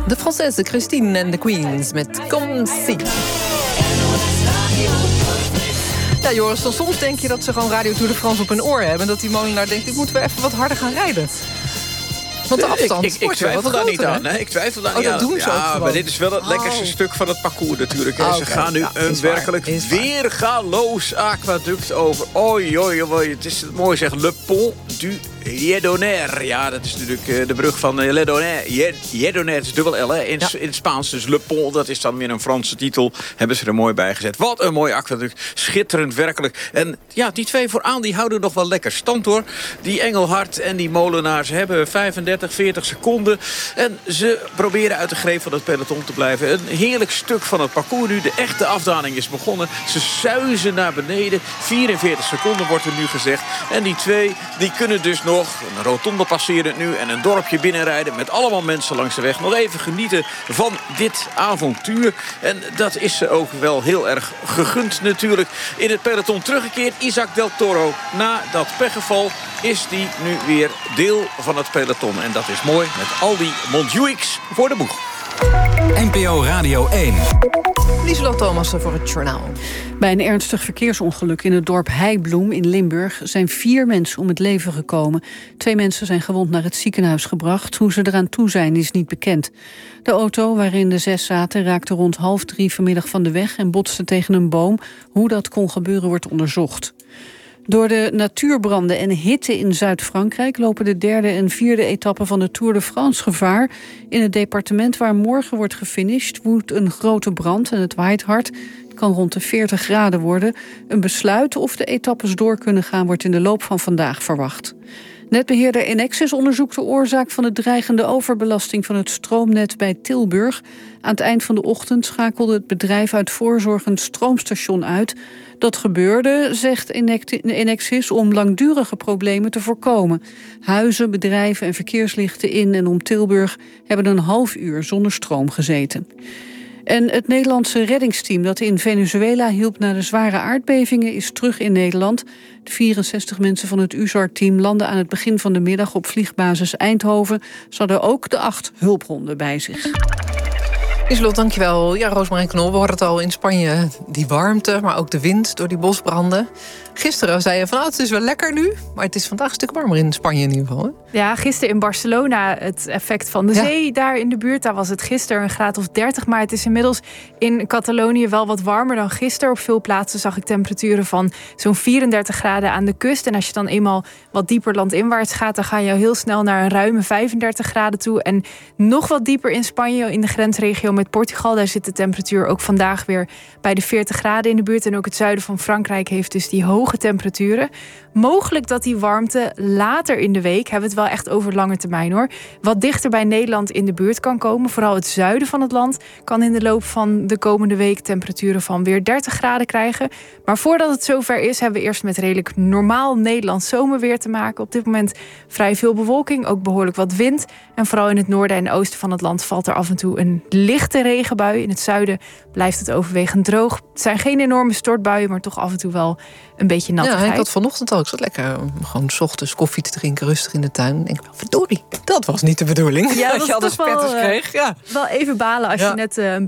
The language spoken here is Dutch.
De Française Christine en de Queens met Comme Si. Ja, Joris, dan soms denk je dat ze gewoon Radio Tour de France op hun oor hebben... en dat die molenaar denkt, ik moet weer even wat harder gaan rijden. Want de afstand ik twijfel daar niet aan. Ik twijfel daar niet aan. Doen ze ook maar dit is wel het lekkerste stuk van het parcours natuurlijk. Ze gaan nu een werkelijk weergaloos aquaduct over. Oei, oei, oei. Het is mooi zeg. Le Pont du Lledonner. Ja, dat is natuurlijk de brug van Lledonner. Lledonner is dubbel L, hè? In het Spaans. Dus Le Pont, dat is dan weer een Franse titel. Hebben ze er mooi bij gezet. Wat een mooi aquaduct. Schitterend, werkelijk. En ja, die twee vooraan, die houden nog wel lekker stand, hoor. Die Engelhard en die molenaar, ze hebben 35, 40 seconden. En ze proberen uit de greep van het peloton te blijven. Een heerlijk stuk van het parcours nu. De echte afdaling is begonnen. Ze suizen naar beneden. 44 seconden wordt er nu gezegd. En die twee, die kunnen dus nog een rotonde passeren nu en een dorpje binnenrijden met allemaal mensen langs de weg. Nog even genieten van dit avontuur. En dat is ze ook wel heel erg gegund natuurlijk. In het peloton teruggekeerd, Isaac Del Toro. Na dat pechgeval is die nu weer deel van het peloton. En dat is mooi met al die Montjuïcs voor de boeg. NPO Radio 1. Lieselot Thomassen voor het journaal. Bij een ernstig verkeersongeluk in het dorp Heibloem in Limburg zijn 4 mensen om het leven gekomen. 2 mensen zijn gewond naar het ziekenhuis gebracht. Hoe ze eraan toe zijn is niet bekend. De auto waarin de 6 zaten raakte rond 2:30 vanmiddag van de weg en botste tegen een boom. Hoe dat kon gebeuren wordt onderzocht. Door de natuurbranden en hitte in Zuid-Frankrijk lopen de 3e en 4e etappe van de Tour de France gevaar. In het departement waar morgen wordt gefinished woedt een grote brand en het waait hard. Het kan rond de 40 graden worden. Een besluit of de etappes door kunnen gaan wordt in de loop van vandaag verwacht. Netbeheerder Enexis onderzoekt de oorzaak van de dreigende overbelasting van het stroomnet bij Tilburg. Aan het eind van de ochtend schakelde het bedrijf uit voorzorg een stroomstation uit. Dat gebeurde, zegt Enexis, om langdurige problemen te voorkomen. Huizen, bedrijven en verkeerslichten in en om Tilburg hebben een half uur zonder stroom gezeten. En het Nederlandse reddingsteam dat in Venezuela hielp na de zware aardbevingen is terug in Nederland. De 64 mensen van het USAR-team landen aan het begin van de middag op vliegbasis Eindhoven. Ze hadden ook de 8 hulphonden bij zich. Lieselot, dankjewel. Ja, Roosmarijn Knol, we hoorden het al in Spanje. Die warmte, maar ook de wind door die bosbranden. Gisteren zei je van, het is wel lekker nu. Maar het is vandaag een stuk warmer in Spanje in ieder geval. Hè? Ja, gisteren in Barcelona, het effect van de zee daar in de buurt. Daar was het gisteren een graad of 30. Maar het is inmiddels in Catalonië wel wat warmer dan gisteren. Op veel plaatsen zag ik temperaturen van zo'n 34 graden aan de kust. En als je dan eenmaal wat dieper landinwaarts gaat, dan ga je heel snel naar een ruime 35 graden toe. En nog wat dieper in Spanje, in de grensregio met Portugal. Daar zit de temperatuur ook vandaag weer bij de 40 graden in de buurt. En ook het zuiden van Frankrijk heeft dus die hoge temperaturen. Mogelijk dat die warmte later in de week, hebben we het wel echt over lange termijn hoor, wat dichter bij Nederland in de buurt kan komen. Vooral het zuiden van het land kan in de loop van de komende week temperaturen van weer 30 graden krijgen. Maar voordat het zover is, hebben we eerst met redelijk normaal Nederlands zomerweer te maken. Op dit moment vrij veel bewolking, ook behoorlijk wat wind. En vooral in het noorden en oosten van het land valt er af en toe een lichte regenbui. In het zuiden blijft het overwegend droog. Het zijn geen enorme stortbuien, maar toch af en toe wel een beetje nattigheid. Ja, ik had vanochtend al. Ik zat lekker om gewoon 's ochtends koffie te drinken, rustig in de tuin. Ik denk, verdorie, dat was niet de bedoeling. Ja, dat je alles toch petters kreeg. Ja. Wel even balen als je net een